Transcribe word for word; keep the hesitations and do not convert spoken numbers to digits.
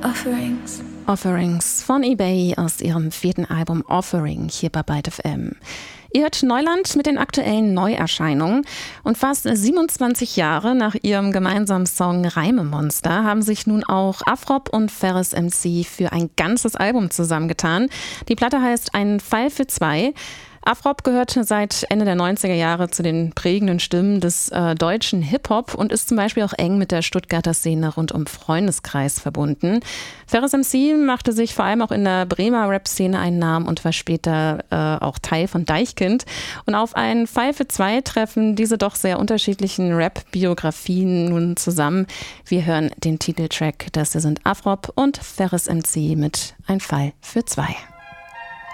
Offerings. Offerings von eBay aus ihrem vierten Album Offering hier bei Byte F M. Ihr hört Neuland mit den aktuellen Neuerscheinungen. Und fast siebenundzwanzig Jahre nach ihrem gemeinsamen Song Reimemonster haben sich nun auch Afrob und Ferris M C für ein ganzes Album zusammengetan. Die Platte heißt Ein Fall für zwei. Afrob gehört seit Ende der neunziger Jahre zu den prägenden Stimmen des äh, deutschen Hip-Hop und ist zum Beispiel auch eng mit der Stuttgarter Szene rund um Freundeskreis verbunden. Ferris M C machte sich vor allem auch in der Bremer Rap-Szene einen Namen und war später äh, auch Teil von Deichkind. Und auf einen Fall für zwei treffen diese doch sehr unterschiedlichen Rap-Biografien nun zusammen. Wir hören den Titeltrack, das hier sind Afrob und Ferris M C mit Ein Fall für zwei.